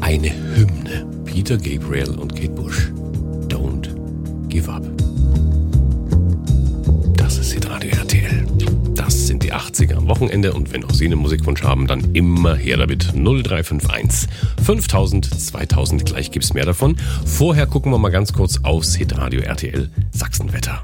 eine Hymne. Peter Gabriel und Kate Bush. Don't give up. Das ist Hitradio RTL. Das sind die 80er am Wochenende und wenn auch Sie einen Musikwunsch haben, dann immer her damit. 0351 5000 2000, gleich gibt's mehr davon. Vorher gucken wir mal ganz kurz aufs Hitradio RTL Sachsenwetter.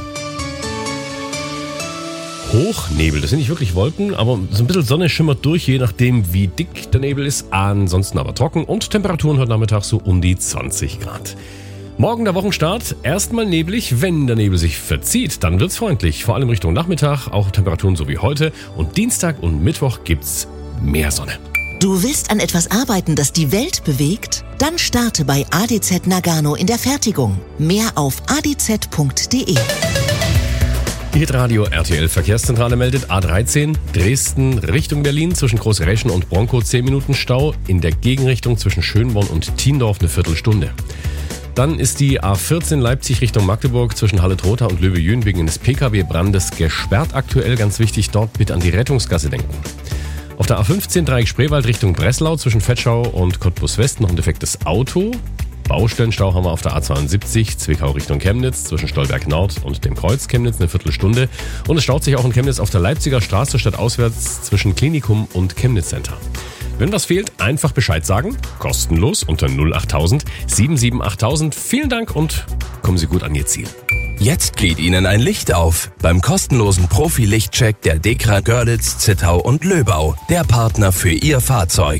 Hochnebel, das sind nicht wirklich Wolken, aber so ein bisschen Sonne schimmert durch, je nachdem wie dick der Nebel ist. Ansonsten aber trocken und Temperaturen heute Nachmittag so um die 20 Grad. Morgen der Wochenstart, erstmal neblig, wenn der Nebel sich verzieht, dann wird's freundlich, vor allem Richtung Nachmittag, auch Temperaturen so wie heute und Dienstag und Mittwoch gibt's mehr Sonne. Du willst an etwas arbeiten, das die Welt bewegt? Dann starte bei ADZ Nagano in der Fertigung. Mehr auf adz.de. Die Hitradio RTL Verkehrszentrale meldet A13 Dresden Richtung Berlin zwischen Großreschen und Bronkow 10 Minuten Stau, in der Gegenrichtung zwischen Schönborn und Thiendorf eine Viertelstunde. Dann ist die A14 Leipzig Richtung Magdeburg zwischen Halle-Trotha und Löwe-Jühen wegen eines Pkw-Brandes gesperrt aktuell. Ganz wichtig, dort bitte an die Rettungsgasse denken. Auf der A15 Dreieck Spreewald Richtung Breslau zwischen Vetschau und Cottbus West noch ein defektes Auto. Baustellenstau haben wir auf der A72 Zwickau Richtung Chemnitz zwischen Stolberg Nord und dem Kreuz Chemnitz eine Viertelstunde. Und es staut sich auch in Chemnitz auf der Leipziger Straße stadtauswärts zwischen Klinikum und Chemnitz Center. Wenn was fehlt, einfach Bescheid sagen. Kostenlos unter 08000 7788000. Vielen Dank und kommen Sie gut an Ihr Ziel. Jetzt geht Ihnen ein Licht auf beim kostenlosen Profi-Lichtcheck der DEKRA Görlitz, Zittau und Löbau. Der Partner für Ihr Fahrzeug.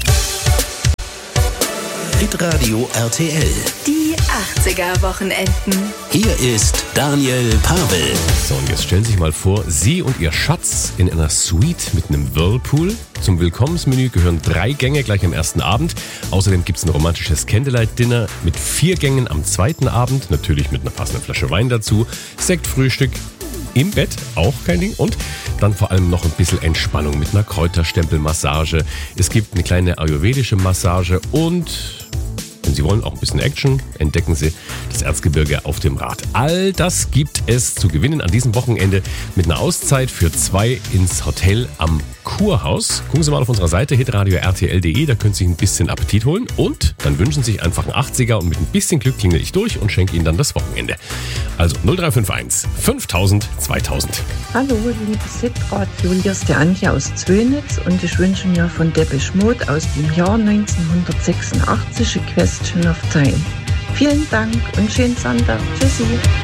Hitradio RTL. Die 80er Wochenenden. Hier ist Daniel Pavel. So, und jetzt stellen Sie sich mal vor, Sie und Ihr Schatz in einer Suite mit einem Whirlpool. Zum Willkommensmenü gehören 3 Gänge gleich am ersten Abend. Außerdem gibt es ein romantisches Candlelight-Dinner mit 4 Gängen am zweiten Abend. Natürlich mit einer passenden Flasche Wein dazu. Sekt, Frühstück. Im Bett, auch kein Ding. Und dann vor allem noch ein bisschen Entspannung mit einer Kräuterstempelmassage. Es gibt eine kleine ayurvedische Massage und, wenn Sie wollen, auch ein bisschen Action. Entdecken Sie das Erzgebirge auf dem Rad. All das gibt es zu gewinnen an diesem Wochenende mit einer Auszeit für 2 ins Hotel am Kurhaus. Gucken Sie mal auf unserer Seite hitradio-rtl.de, da können Sie sich ein bisschen Appetit holen und dann wünschen Sie sich einfach einen 80er und mit ein bisschen Glück klingel ich durch und schenke Ihnen dann das Wochenende. Also 0351 5000 2000. Hallo, liebes Hitradio, hier ist der Antje aus Zwönitz und ich wünsche mir von Depeche Mode aus dem Jahr 1986 A Question of Time. Vielen Dank und schönen Sonntag. Tschüssi.